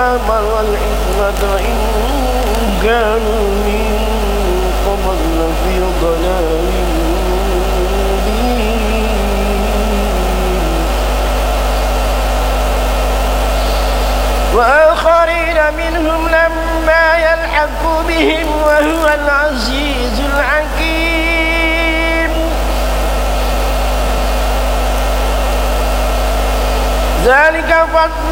الكتاب والحكمة إن كانوا من قبل لفي ضلال مبين وآخرين منهم لما يلحقوا بهم وهو العزيز الحكيم ذلك فضل